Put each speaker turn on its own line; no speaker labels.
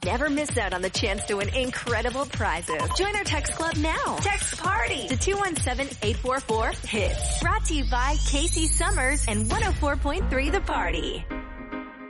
Never miss out on the chance to win incredible prizes. Join our text club now. Text PARTY to 217-844-HITS. Brought to you by Casey Summers and 104.3 The Party.